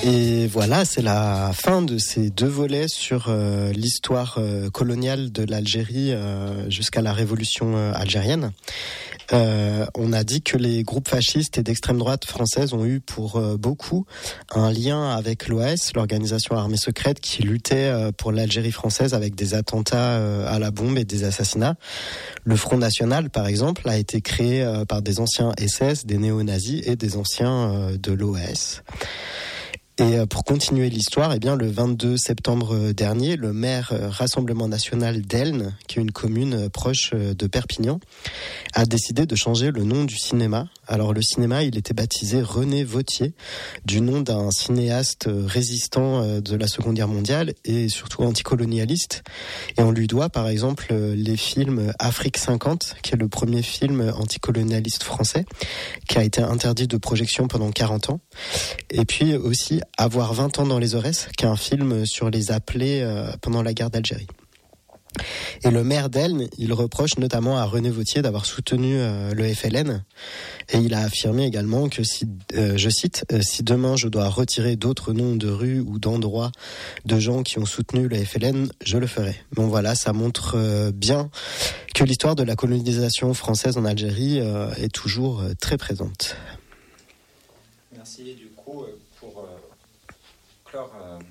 Et voilà, c'est la fin de ces deux volets sur l'histoire coloniale de l'Algérie jusqu'à la révolution algérienne. On a dit que les groupes fascistes et d'extrême droite française ont eu pour beaucoup un lien avec l'OAS, l'organisation armée secrète qui luttait pour l'Algérie française avec des attentats à la bombe et des assassinats. Le Front National, par exemple, a été créé par des anciens SS, des néo-nazis et des anciens de l'OAS. Et pour continuer l'histoire, eh bien, le 22 septembre dernier, le maire Rassemblement National d'Elne, qui est une commune proche de Perpignan, a décidé de changer le nom du cinéma. Alors le cinéma, il était baptisé René Vauthier, du nom d'un cinéaste résistant de la Seconde Guerre mondiale et surtout anticolonialiste. Et on lui doit par exemple les films Afrique 50, qui est le premier film anticolonialiste français, qui a été interdit de projection pendant 40 ans. Et puis aussi Avoir 20 ans dans les Aurès, qui est un film sur les appelés pendant la guerre d'Algérie. Et le maire d'Elne, il reproche notamment à René Vauthier d'avoir soutenu le FLN. Et il a affirmé également que si, je cite, « Si demain je dois retirer d'autres noms de rues ou d'endroits de gens qui ont soutenu le FLN, je le ferai ». Bon voilà, ça montre bien que l'histoire de la colonisation française en Algérie est toujours très présente. Merci. Du coup, pour clore...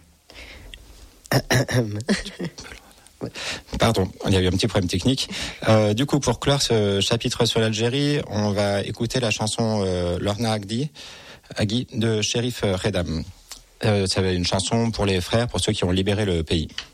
Pardon, il y a eu un petit problème technique. Du coup, pour clore ce chapitre sur l'Algérie, on va écouter la chanson Lorna Agdi de Cherif Redam. C'est une chanson pour les frères, pour ceux qui ont libéré le pays.